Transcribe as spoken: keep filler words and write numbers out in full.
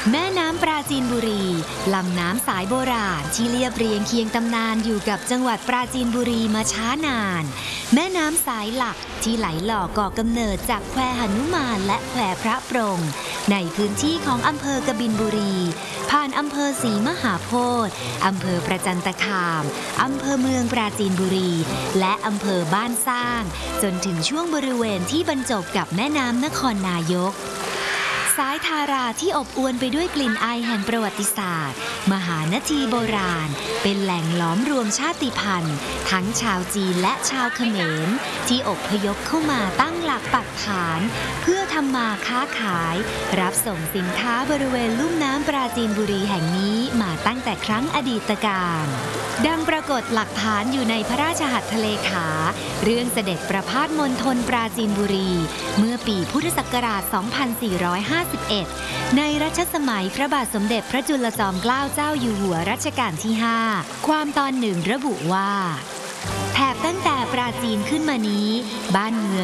แม่น้ำปราจีนบุรีลำน้ำสายโบราณที่เรียบเรียงเคียงตำนานอยู่กับจังหวัดปราจีนบุรีมาช้านานแม่น้ำสายหลักที่ไหลหล่อก่อกำเนิดจากแควหนุมานและแควพระปรงในพื้นที่ของอำเภอกบินบุรีผ่านอำเภอศรีมหาโพธิ์อำเภอประจันตคามอำเภอเมืองปราจีนบุรีและอำเภอบ้านสร้างจนถึงช่วงบริเวณที่บรรจบกับแม่น้ำนครนายกสายทาราที่อบอวลไปด้วยกลิ่นอายแห่งประวัติศาสตร์มหานาทีโบราณเป็นแหล่งหลอมรวมชาติพันธุ์ทั้งชาวจีนและชาวเขมรที่อพยพเข้ามาตั้งหลักปักฐานเพื่อทำมาค้าขายรับส่งสินค้าบริเวณลุ่มน้ำปราจีนบุรีแห่งนี้มาตั้งแต่ครั้งอดีตกาลดังปรากฏหลักฐานอยู่ในพระราชหัตถเลขาเรื่องเสด็จประพาสมณฑลปราจีนบุรีเมื่อปีพุทธศักราช สองพันสี่ร้อยห้าสิบเอ็ด ในรัชสมัยพระบาทสมเด็จพระจุลจอมเกล้าเจ้าอยู่หัวรัชกาลที่ ห้า ความตอนหนึ่งระบุว่าแถบตั้งแต่ปราจีนขึ้นมานี้บ้านเมือง